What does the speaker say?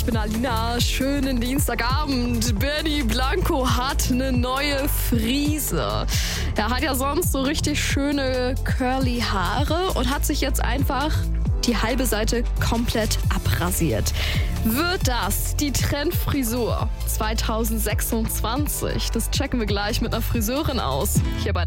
ich bin Alina. Schönen Dienstagabend. Benny Blanco hat eine neue Frise. Er hat ja sonst so richtig schöne curly Haare und hat sich jetzt einfach die halbe Seite komplett abrasiert. Wird das die Trendfrisur 2026? Das checken wir gleich mit einer Friseurin aus. Hier bei